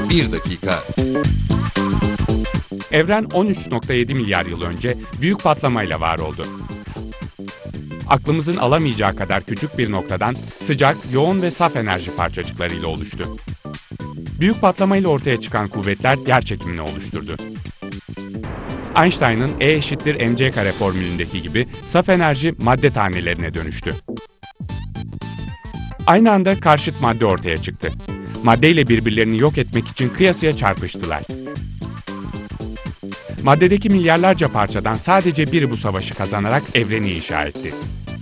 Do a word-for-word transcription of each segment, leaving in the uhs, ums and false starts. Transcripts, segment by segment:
Bir dakika. Evren on üç nokta yedi milyar yıl önce büyük patlamayla var oldu. Aklımızın alamayacağı kadar küçük bir noktadan sıcak, yoğun ve saf enerji parçacıklarıyla oluştu. Büyük patlamayla ortaya çıkan kuvvetler yerçekimini oluşturdu. Einstein'ın E eşittir mc kare formülündeki gibi saf enerji madde tanelerine dönüştü. Aynı anda karşıt madde ortaya çıktı. Maddeyle birbirlerini yok etmek için kıyasıya çarpıştılar. Maddedeki milyarlarca parçadan sadece biri bu savaşı kazanarak evreni inşa etti.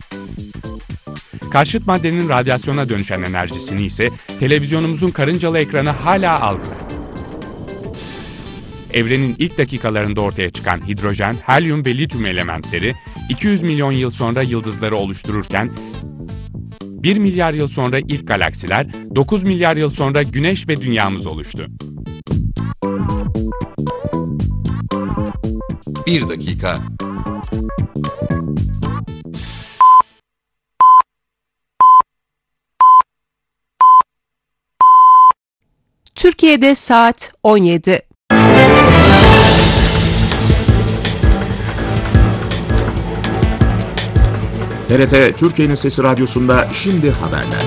Karşıt maddenin radyasyona dönüşen enerjisini ise televizyonumuzun karıncalı ekranı hala algılar. Evrenin ilk dakikalarında ortaya çıkan hidrojen, helyum ve lityum elementleri iki yüz milyon yıl sonra yıldızları oluştururken, bir milyar yıl sonra ilk galaksiler, dokuz milyar yıl sonra Güneş ve Dünyamız oluştu. Bir dakika. Türkiye'de saat on yedi. T R T Türkiye'nin Sesi Radyosu'nda şimdi haberler.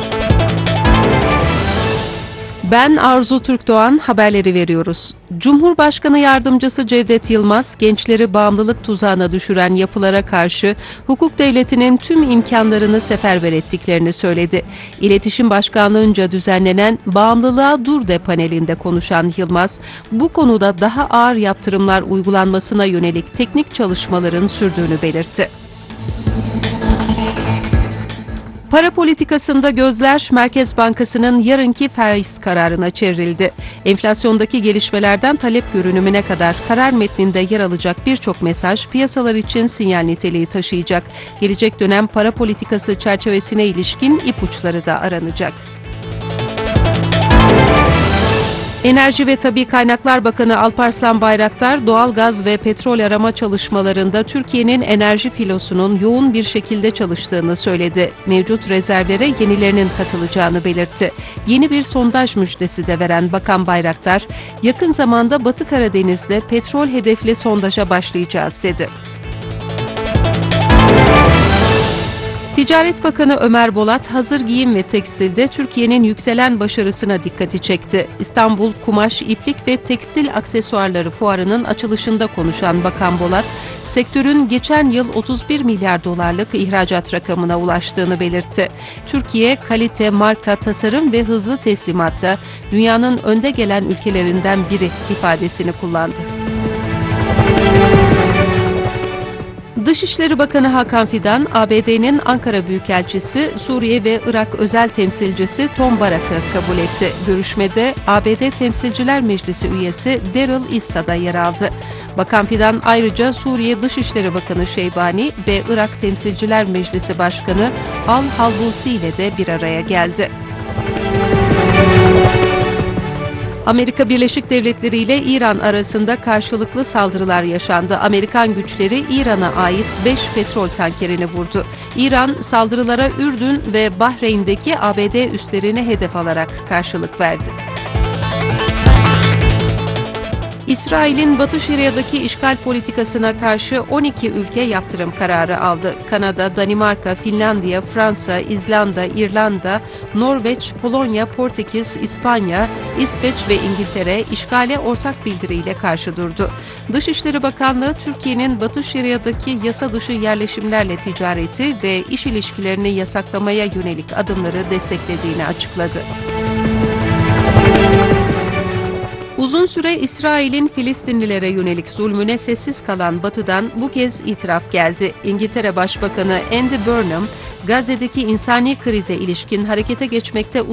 Ben Arzu Türkdoğan, haberleri veriyoruz. Cumhurbaşkanı Yardımcısı Cevdet Yılmaz, gençleri bağımlılık tuzağına düşüren yapılara karşı hukuk devletinin tüm imkanlarını seferber ettiklerini söyledi. İletişim Başkanlığı'nca düzenlenen Bağımlılığa Dur De panelinde konuşan Yılmaz, bu konuda daha ağır yaptırımlar uygulanmasına yönelik teknik çalışmaların sürdüğünü belirtti. Para politikasında gözler Merkez Bankası'nın yarınki faiz kararına çevrildi. Enflasyondaki gelişmelerden talep görünümüne kadar karar metninde yer alacak birçok mesaj piyasalar için sinyal niteliği taşıyacak. Gelecek dönem para politikası çerçevesine ilişkin ipuçları da aranacak. Enerji ve Tabii Kaynaklar Bakanı Alparslan Bayraktar, doğalgaz ve petrol arama çalışmalarında Türkiye'nin enerji filosunun yoğun bir şekilde çalıştığını söyledi. Mevcut rezervlere yenilerinin katılacağını belirtti. Yeni bir sondaj müjdesi de veren Bakan Bayraktar, yakın zamanda Batı Karadeniz'de petrol hedefli sondaja başlayacağız dedi. Ticaret Bakanı Ömer Bolat, hazır giyim ve tekstilde Türkiye'nin yükselen başarısına dikkati çekti. İstanbul Kumaş, İplik ve Tekstil Aksesuarları Fuarı'nın açılışında konuşan Bakan Bolat, sektörün geçen yıl otuz bir milyar dolarlık ihracat rakamına ulaştığını belirtti. Türkiye, kalite, marka, tasarım ve hızlı teslimatta dünyanın önde gelen ülkelerinden biri ifadesini kullandı. Dışişleri Bakanı Hakan Fidan, A B D'nin Ankara Büyükelçisi, Suriye ve Irak Özel Temsilcisi Tom Barak'ı kabul etti. Görüşmede A B D Temsilciler Meclisi üyesi Daryl Issa da yer aldı. Bakan Fidan ayrıca Suriye Dışişleri Bakanı Şeybani ve Irak Temsilciler Meclisi Başkanı Al-Halbusi ile de bir araya geldi. Amerika Birleşik Devletleri ile İran arasında karşılıklı saldırılar yaşandı. Amerikan güçleri İran'a ait beş petrol tankerini vurdu. İran saldırılara Ürdün ve Bahreyn'deki A B D üslerini hedef alarak karşılık verdi. İsrail'in Batı Şeria'daki işgal politikasına karşı on iki ülke yaptırım kararı aldı. Kanada, Danimarka, Finlandiya, Fransa, İzlanda, İrlanda, Norveç, Polonya, Portekiz, İspanya, İsveç ve İngiltere işgale ortak bildiriyle karşı durdu. Dışişleri Bakanlığı, Türkiye'nin Batı Şeria'daki yasa dışı yerleşimlerle ticareti ve iş ilişkilerini yasaklamaya yönelik adımları desteklediğini açıkladı. Uzun süre İsrail'in Filistinlilere yönelik zulmüne sessiz kalan Batı'dan bu kez itiraf geldi. İngiltere Başbakanı Andy Burnham, Gazze'deki insani krize ilişkin harekete geçmekte